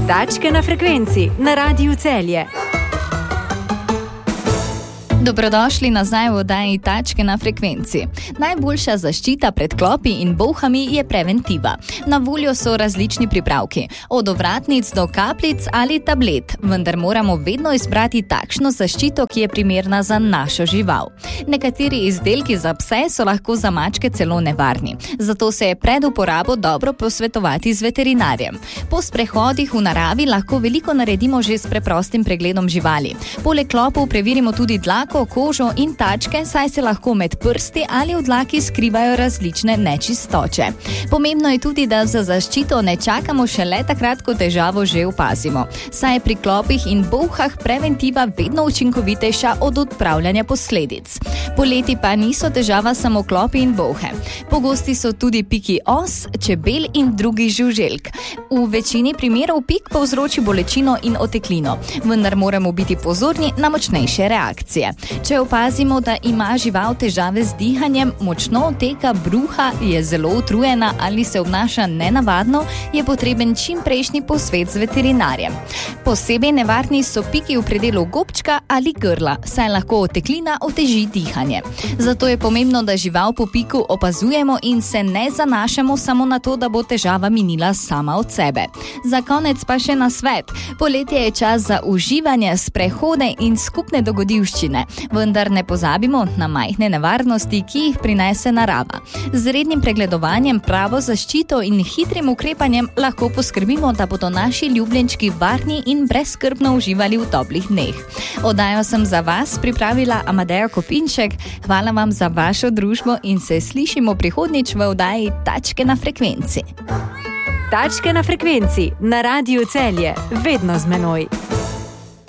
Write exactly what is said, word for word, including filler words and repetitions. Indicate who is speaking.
Speaker 1: Tačke na frekvenci na Radiu Celje.
Speaker 2: Dobrodošli nazaj v oddaji Tačke na frekvenci. Najboljša zaščita pred klopi in bolhami je preventiva. Na voljo so različni pripravki, od ovratnic do kapljic ali tablet, vendar moramo vedno izbrati takšno zaščito, ki je primerna za našo žival. Nekateri izdelki za pse so lahko za mačke celo nevarni, zato se je pred uporabo dobro posvetovati z veterinarjem. Po sprehodih v naravi lahko veliko naredimo že s preprostim pregledom živali. Poleg klopov preverimo tudi dlako, kožo in tačke, saj se lahko med prsti ali v dlaki skrivajo različne nečistoče. Pomembno je tudi, da za zaščito ne čakamo šele takrat, ko težavo že opazimo, saj je pri klopih in bolhah preventiva vedno učinkovitejša od odpravljanja posledic. Poleti pa niso težava samo klopi in bolhe. Pogosti so tudi piki os, čebel in drugih žuželk. V večini primerov pik povzroči bolečino in oteklino, vendar moramo biti pozorni na močnejše reakcije. Če opazimo, da ima žival težave z dihanjem, močno oteka bruha, je zelo utrujena ali se obnaša nenavadno, je potreben čimprejšnji posvet z veterinarjem. Posebej nevarni so piki v predelu gobčka ali grla, saj lahko oteklina oteži dihanje. Zato je pomembno, da žival po piku opazujemo in se ne zanašamo samo na to, da bo težava minila sama od sebe. Za konec pa še nasvet. Poletje je čas za uživanje, sprehode in skupne dogodivščine. Vendar ne pozabimo na majhne nevarnosti, ki jih prinese narava. Z rednim pregledovanjem, pravo zaščito in hitrim ukrepanjem lahko poskrbimo, da bodo naši ljubljenčki varni in brezskrbno uživali v toplih dneh. Oddajo sem za vas pripravila Amadeja Kopinček. Hvala vam za vašo družbo in se slišimo prihodnjič v oddaji Tačke na frekvenci.
Speaker 1: Tačke na frekvenci na Radiu Celje, vedno z menoj.